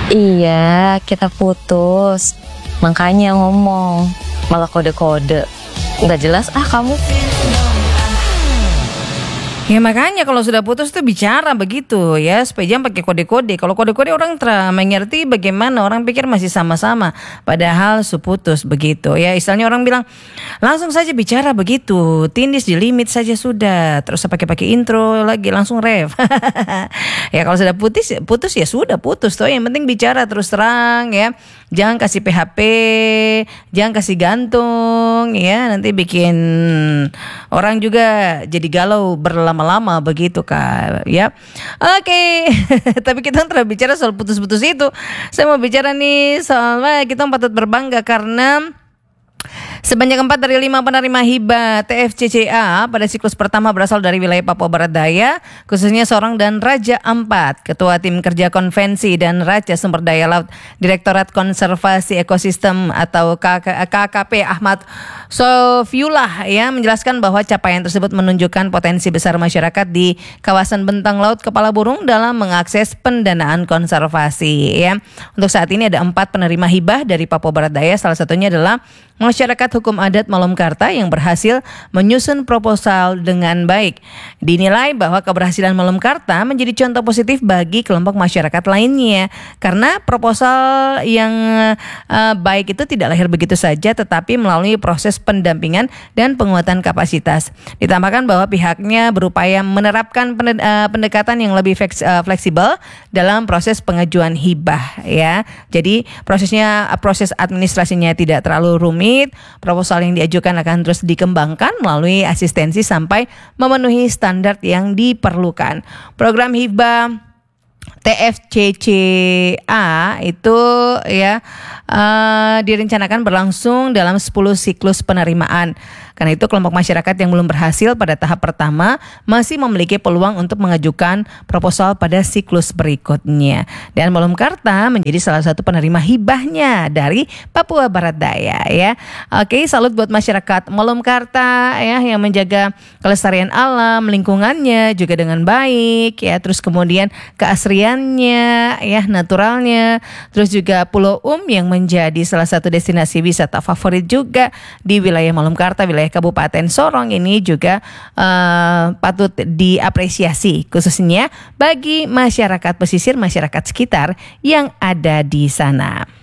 Iya, kita putus. Makanya ngomong, malah kode-kode. Nggak jelas kamu. Ya makanya kalau sudah putus tuh bicara begitu ya, supaya jangan pakai kode-kode. Kalau kode-kode orang mengerti bagaimana, orang pikir masih sama-sama, padahal suputus begitu ya. Istilahnya orang bilang langsung saja bicara begitu, tindis di limit saja sudah, terus pakai intro lagi langsung ref. Ya kalau sudah putus ya sudah putus tuh. Yang penting bicara terus terang ya, jangan kasih PHP, jangan kasih gantung ya, nanti bikin orang juga jadi galau berlama-lama begitu Kak ya. Oke. Tapi kita telah bicara soal putus-putus itu. Saya mau bicara nih soal kita patut berbangga karena sebanyak 4 dari 5 penerima hibah TFCCA pada siklus pertama berasal dari wilayah Papua Barat Daya, khususnya Sorong dan Raja Ampat. Ketua Tim Kerja Konvensi dan Raja Sumber Daya Laut Direktorat Konservasi Ekosistem atau KKP Ahmad Sofiullah ya menjelaskan bahwa capaian tersebut menunjukkan potensi besar masyarakat di kawasan bentang laut Kepala Burung dalam mengakses pendanaan konservasi ya. Untuk saat ini ada 4 penerima hibah dari Papua Barat Daya, salah satunya adalah masyarakat hukum adat Malumkarta yang berhasil menyusun proposal dengan baik. Dinilai bahwa keberhasilan Malumkarta menjadi contoh positif bagi kelompok masyarakat lainnya karena proposal yang baik itu tidak lahir begitu saja, tetapi melalui proses pendampingan dan penguatan kapasitas. Ditambahkan bahwa pihaknya berupaya menerapkan pendekatan yang lebih fleksibel dalam proses pengajuan hibah ya. Jadi proses administrasinya tidak terlalu rumit. Proposal yang diajukan akan terus dikembangkan melalui asistensi sampai memenuhi standar yang diperlukan. Program hibah TFCCA itu ya direncanakan berlangsung dalam 10 siklus penerimaan. Karena itu kelompok masyarakat yang belum berhasil pada tahap pertama masih memiliki peluang untuk mengajukan proposal pada siklus berikutnya. Dan Malumkarta menjadi salah satu penerima hibahnya dari Papua Barat Daya ya. Oke, salut buat masyarakat Malumkarta ya yang menjaga kelestarian alam, lingkungannya juga dengan baik ya. Terus kemudian keasriannya ya, naturalnya. Terus juga Pulau yang menjadi salah satu destinasi wisata favorit juga di wilayah Malumkarta, wilayah Kabupaten Sorong ini juga patut diapresiasi khususnya bagi masyarakat pesisir, masyarakat sekitar yang ada di sana.